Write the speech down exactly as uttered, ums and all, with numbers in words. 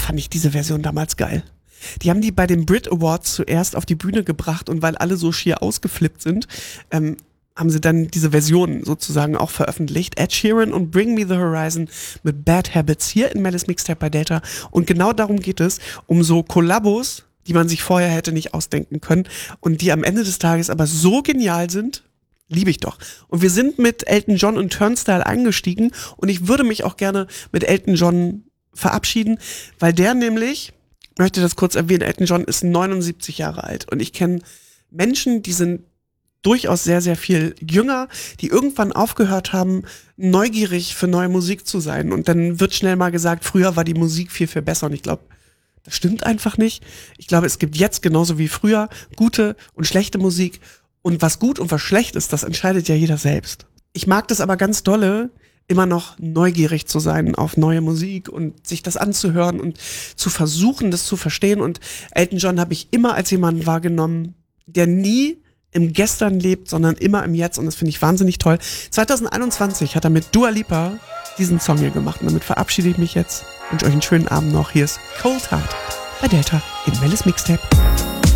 fand ich diese Version damals geil. Die haben die bei den Brit Awards zuerst auf die Bühne gebracht und weil alle so schier ausgeflippt sind, ähm, haben sie dann diese Version sozusagen auch veröffentlicht. Ed Sheeran und Bring Me the Horizon mit Bad Habits hier in Mellis Mixtape bei Delta. Und genau darum geht es, um so Kollabos, die man sich vorher hätte nicht ausdenken können und die am Ende des Tages aber so genial sind, liebe ich doch. Und wir sind mit Elton John und Turnstile eingestiegen und ich würde mich auch gerne mit Elton John verabschieden, weil der nämlich, ich möchte das kurz erwähnen, Elton John ist neunundsiebzig Jahre alt und ich kenne Menschen, die sind durchaus sehr, sehr viel jünger, die irgendwann aufgehört haben, neugierig für neue Musik zu sein. Und dann wird schnell mal gesagt, früher war die Musik viel, viel besser. Und ich glaube, das stimmt einfach nicht. Ich glaube, es gibt jetzt genauso wie früher gute und schlechte Musik. Und was gut und was schlecht ist, das entscheidet ja jeder selbst. Ich mag das aber ganz dolle, immer noch neugierig zu sein auf neue Musik und sich das anzuhören und zu versuchen, das zu verstehen. Und Elton John habe ich immer als jemanden wahrgenommen, der nie im Gestern lebt, sondern immer im Jetzt und das finde ich wahnsinnig toll. zwanzig einundzwanzig hat er mit Dua Lipa diesen Song hier gemacht und damit verabschiede ich mich jetzt. Wünsche euch einen schönen Abend noch. Hier ist Cold Heart bei Delta in Mellis Mixtape.